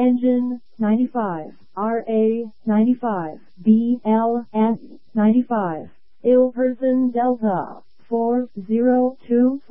Engine 95, RA 95, BLS 95, Ill Person Delta 402